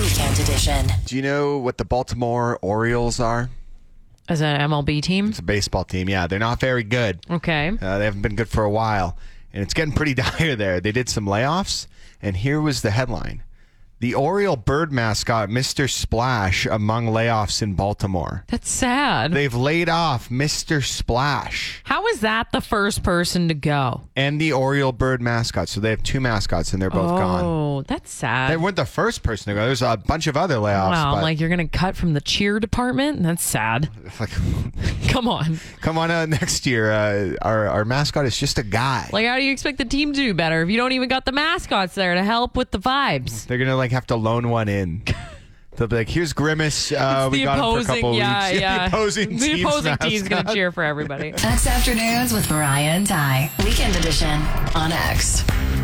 Weekend Edition. Do you know what the Baltimore Orioles are? As an MLB team? It's a baseball team. Yeah, they're not very good. Okay. They haven't been good for a while, and it's getting pretty dire there. They did some layoffs, and here was the headline. The Oriole bird mascot, Mr. Splash, among layoffs in Baltimore. That's sad. They've laid off Mr. Splash How is that the first person to go? and the Oriole bird mascot. So they have two mascots, and they're both gone. Oh, that's sad. They weren't the first person to go. There's a bunch of other layoffs. Wow, but like you're going to cut from the cheer department? That's sad. like, Come on. come on next year. Our mascot is just a guy. Like, how do you expect the team to do better if you don't even got the mascots there to help with the vibes? They're gonna have to loan one in. They'll be like, "Here's Grimace. We The got him for a opposing, couple yeah, weeks." yeah. The opposing The opposing team's going mascot. to cheer for everybody. X Afternoons with Mariah and Ty. Weekend Edition on X.